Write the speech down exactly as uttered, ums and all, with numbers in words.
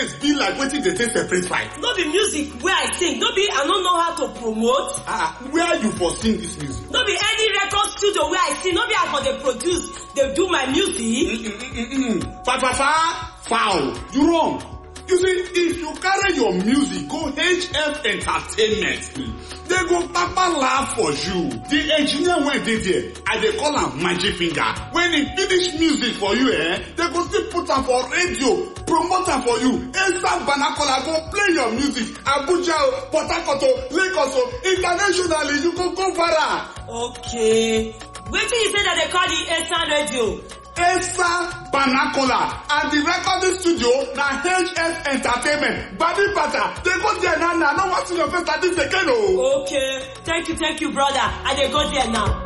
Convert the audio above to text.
face be like wetin dey take separate fight. No be music wey I sing, no be I no know how to promote. Ah, where you for sing this music? No be any record studio wey I sing, no be I for dey produce, dey do my music. Mm-mm-mm-mm. Fa fa fa, foul, you wrong. You see, if you carry your music go H F Entertainment, they go papa laugh for you. The engineer wey dey there, I dey call am magic finger. When he finish music for you, eh, they go still put am for radio, promote am for you. Instant Banakola go play your music. Abuja, Port Harcourt, Lagos, internationally, you go go viral. Okay. Wetin you say that they call the Esan Radio? Esa Banakola and the recording studio na H F Entertainment. Badi Bata, they go there now. Now, no one see your face like this again. Oh. Okay. Thank you, thank you, brother. I dey go there now.